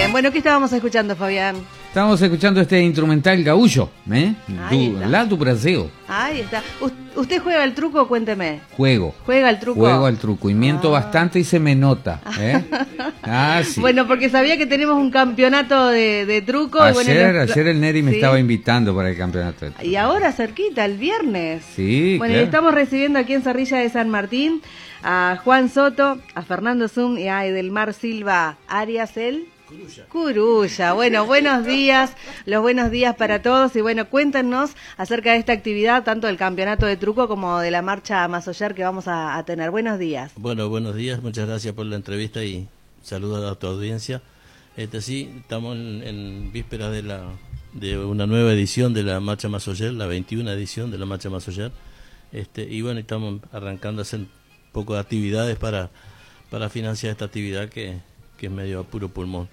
bien. Bueno, ¿qué estábamos escuchando, Fabián? Estábamos escuchando este instrumental gaúcho, Ahí do Brasil. Ahí está. ¿Usted juega al truco? Cuénteme. Juego. ¿Juega al truco? Juego al truco y miento bastante y se me nota. Sí. Bueno, porque sabía que tenemos un campeonato de truco. Ayer el Neri me ¿sí? estaba invitando para el campeonato de truco. Y ahora cerquita, el viernes. Sí, bueno, claro. Y estamos recibiendo aquí en Zorrilla de San Martín a Juan Soto, a Fernando Zum y a Edelmar Silva Arias, el Curulla. Bueno, buenos días, los buenos días para todos y bueno, cuéntenos acerca de esta actividad, tanto del campeonato de truco como de la marcha Masoyer que vamos a tener. Buenos días. Bueno, buenos días, muchas gracias por la entrevista y saludos a tu audiencia. Sí, estamos en vísperas de una nueva edición de la marcha Masoyer, la 21 edición de la marcha Masoyer. Y bueno, estamos arrancando a hacer un poco de actividades para financiar esta actividad que es medio a puro pulmón.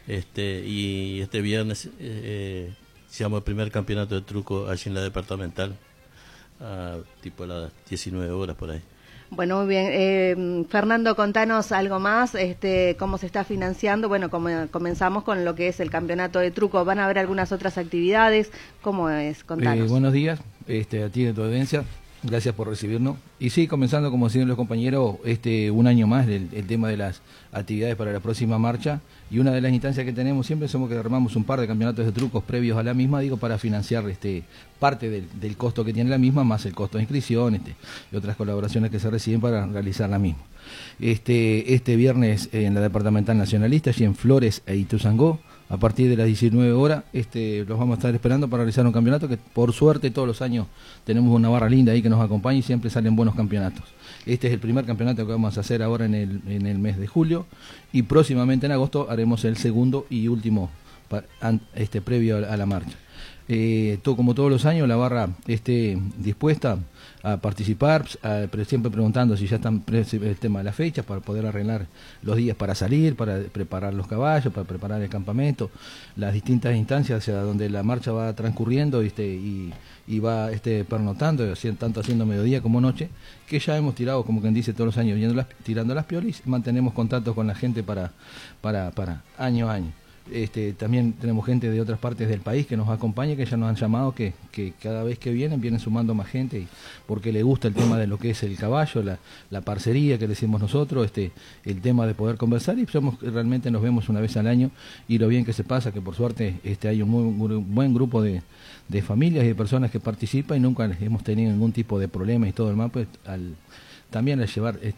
Y este viernes hicimos el primer campeonato de truco allí en la departamental, tipo a las 19 horas por ahí. Bueno, muy bien. Fernando, contanos algo más, cómo se está financiando. Bueno, comenzamos con lo que es el campeonato de truco. ¿Van a haber algunas otras actividades? ¿Cómo es? Contanos. Buenos días, a ti de tu audiencia. Gracias por recibirnos. Y sí, comenzando, como decían los compañeros, un año más el tema de las actividades para la próxima marcha. Y una de las instancias que tenemos siempre somos que armamos un par de campeonatos de trucos previos a la misma, para financiar parte del costo que tiene la misma, más el costo de inscripción y otras colaboraciones que se reciben para realizar la misma. Este viernes en la Departamental Nacionalista, allí en Flores e Ituzaingó, a partir de las 19 horas, los vamos a estar esperando para realizar un campeonato que por suerte todos los años tenemos una barra linda ahí que nos acompaña y siempre salen buenos campeonatos. Este es el primer campeonato que vamos a hacer ahora en el mes de julio y próximamente en agosto haremos el segundo y último previo a la marcha. Como todos los años la barra esté dispuesta a participar, pero siempre preguntando si ya están el tema de las fechas para poder arreglar los días para salir, para preparar los caballos, para preparar el campamento, las distintas instancias hacia donde la marcha va transcurriendo y va pernotando, tanto haciendo mediodía como noche, que ya hemos tirado, como quien dice, todos los años tirando las piolas y mantenemos contacto con la gente para año a año. También tenemos gente de otras partes del país que nos acompaña, que ya nos han llamado que cada vez que vienen sumando más gente porque le gusta el tema de lo que es el caballo, la parcería que decimos nosotros, el tema de poder conversar y realmente nos vemos una vez al año y lo bien que se pasa, que por suerte hay un muy buen grupo de familias y de personas que participan y nunca hemos tenido ningún tipo de problema y todo el más, también al llevar